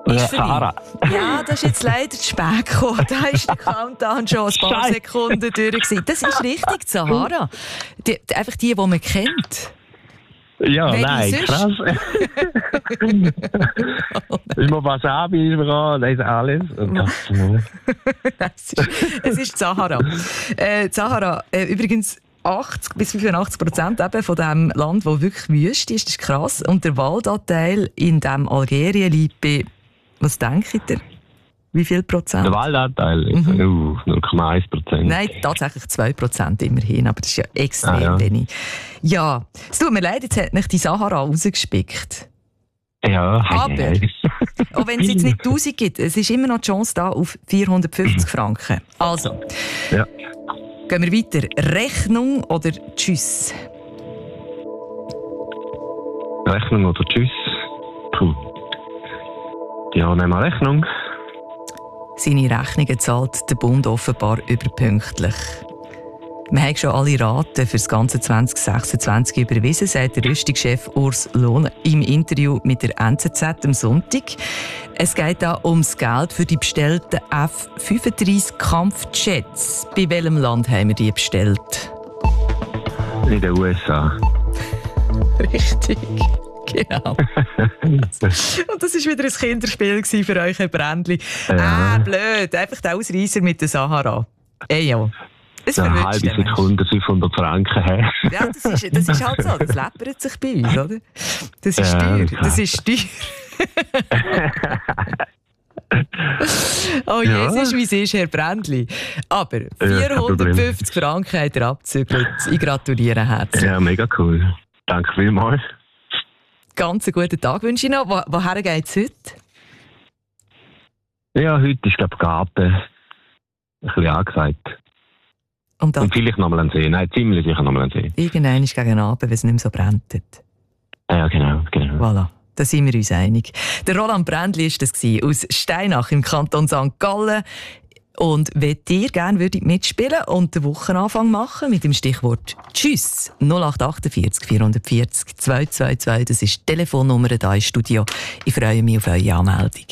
Ist Sahara. Ja, das ist jetzt leider zu spät gekommen. Da ist der Countdown schon ein paar Sekunden durch gewesen. Das ist richtig, die Sahara. Einfach die man kennt. Ja, Welche nein, sonst? krass. Immer Wasabi dran, das ist alles. Es ist die Sahara. Die Sahara, übrigens 80-85% eben von dem Land, das wirklich wüst ist, das ist krass. Und der Waldanteil in dem Algerien liegt bei, was denkt ihr? Wie viel Prozent? Der Waldanteil ist 0,1%. Nein, tatsächlich 2% immerhin, aber das ist ja extrem wenig. Ja, es tut mir leid, jetzt hat mich die Sahara rausgespickt. Ja, aber, auch wenn es jetzt nicht 1000 gibt, es ist immer noch die Chance da auf 450 Franken. Also, ja. Gehen wir weiter. Rechnung oder Tschüss? Rechnung oder Tschüss? Puh. Ja, nehmen wir Rechnung. Seine Rechnungen zahlt der Bund offenbar überpünktlich. Wir haben schon alle Raten für das ganze 2026 überwiesen, sagt der Rüstungschef Urs Lohn im Interview mit der NZZ am Sonntag. Es geht da ums Geld für die bestellten F-35 Kampfjets. Bei welchem Land haben wir die bestellt? In den USA. Richtig. Genau. Und das war wieder ein Kinderspiel für euch, Herr Brändli. Ja. Blöd. Einfach der Ausreißer mit der Sahara. Ja. Eine halbe Sekunde 500 Franken her. Ja, das ist halt so. Das läppert sich bei uns, oder? Das ist teuer. Das ist teuer. Oh ja. Jesus, wie es ist, Herr Brändli. Aber 450 Franken hat er abgezügelt. Ich gratuliere herzlich. Ja, mega cool. Danke vielmals. Ganz einen guten Tag wünsche ich noch. Woher geht es heute? Ja, heute ist, glaube ich, Garten ein bisschen angesagt. Und vielleicht nochmal an den See. Nein, ziemlich sicher nochmal an den See. Irgendwann ist gegen Abend, wenn es nicht mehr so brennt. Ja, genau. Voilà, da sind wir uns einig. Der Roland Brändli war das aus Steinach im Kanton St. Gallen. Und wenn ihr gerne mitspielen und den Wochenanfang machen mit dem Stichwort Tschüss 0848 440 222, das ist die Telefonnummer da im Studio. Ich freue mich auf eure Anmeldung.